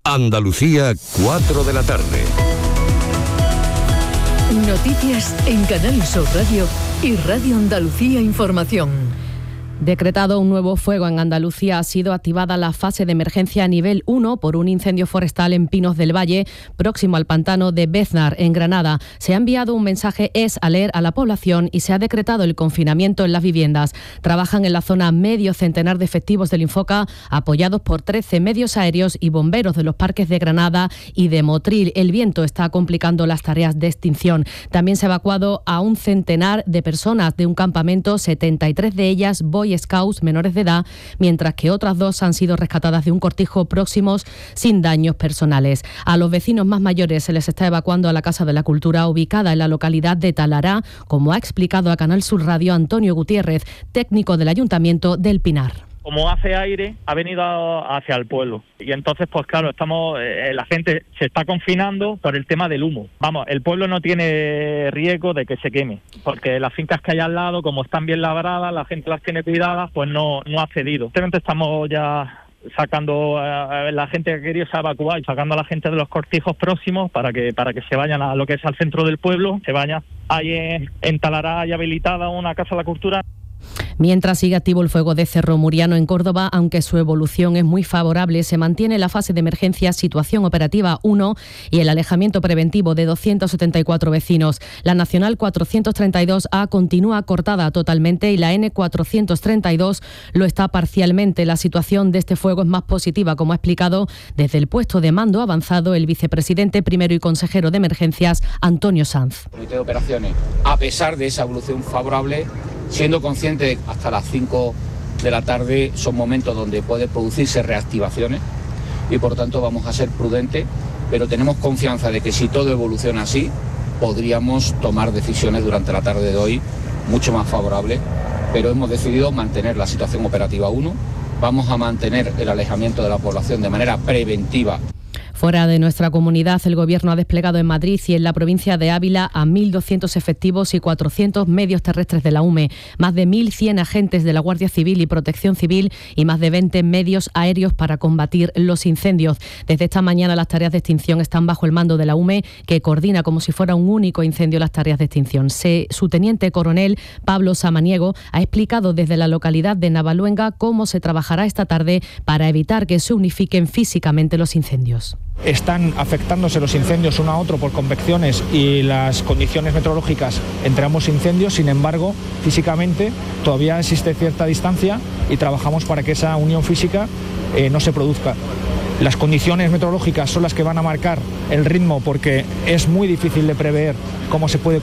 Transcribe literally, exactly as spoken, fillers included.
Andalucía, cuatro de la tarde. Noticias en Canal Sur Radio y Radio Andalucía Información. Decretado un nuevo fuego en Andalucía, ha sido activada la fase de emergencia nivel uno por un incendio forestal en Pinos del Valle, próximo al pantano de Beznar, en Granada. Se ha enviado un mensaje es aler a la población y se ha decretado el confinamiento en las viviendas. Trabajan en la zona medio centenar de efectivos del Infoca, apoyados por trece medios aéreos y bomberos de los parques de Granada y de Motril. El viento está complicando las tareas de extinción. También se ha evacuado a un centenar de personas de un campamento, setenta y tres de ellas Boy Scouts menores de edad, mientras que otras dos han sido rescatadas de un cortijo próximos sin daños personales. A los vecinos más mayores se les está evacuando a la Casa de la Cultura, ubicada en la localidad de Talará, como ha explicado a Canal Sur Radio Antonio Gutiérrez, técnico del Ayuntamiento del Pinar. Como hace aire, ha venido hacia el pueblo. Y entonces, pues claro, estamos eh, la gente se está confinando por el tema del humo. Vamos, el pueblo no tiene riesgo de que se queme, porque las fincas que hay al lado, como están bien labradas, la gente las tiene cuidadas, pues no, no ha cedido. Simplemente estamos ya sacando a la gente que quería evacuar y sacando a la gente de los cortijos próximos para que para que se vayan a lo que es al centro del pueblo, se vayan. Hay en, en Talará hay habilitada una Casa de la Cultura. Mientras sigue activo el fuego de Cerro Muriano en Córdoba, aunque su evolución es muy favorable, se mantiene la fase de emergencia situación operativa uno y el alejamiento preventivo de doscientos setenta y cuatro vecinos. La Nacional cuatrocientos treinta y dos A continúa cortada totalmente y la N cuatrocientos treinta y dos lo está parcialmente. La situación de este fuego es más positiva, como ha explicado desde el puesto de mando avanzado el vicepresidente primero y consejero de emergencias, Antonio Sanz. El comité de operaciones, a pesar de esa evolución favorable, siendo consciente de que hasta las cinco de la tarde son momentos donde puede producirse reactivaciones y por tanto vamos a ser prudentes, pero tenemos confianza de que si todo evoluciona así, podríamos tomar decisiones durante la tarde de hoy mucho más favorables, pero hemos decidido mantener la situación operativa uno, vamos a mantener el alejamiento de la población de manera preventiva. Fuera de nuestra comunidad, el Gobierno ha desplegado en Madrid y en la provincia de Ávila a mil doscientos efectivos y cuatrocientos medios terrestres de la U M E, más de mil cien agentes de la Guardia Civil y Protección Civil y más de veinte medios aéreos para combatir los incendios. Desde esta mañana las tareas de extinción están bajo el mando de la U M E, que coordina como si fuera un único incendio las tareas de extinción. Se, su teniente coronel Pablo Samaniego ha explicado desde la localidad de Navaluenga cómo se trabajará esta tarde para evitar que se unifiquen físicamente los incendios. Están afectándose los incendios uno a otro por convecciones y las condiciones meteorológicas entre ambos incendios. Sin embargo, físicamente todavía existe cierta distancia y trabajamos para que esa unión física eh, no se produzca. Las condiciones meteorológicas son las que van a marcar el ritmo, porque es muy difícil de prever cómo se puede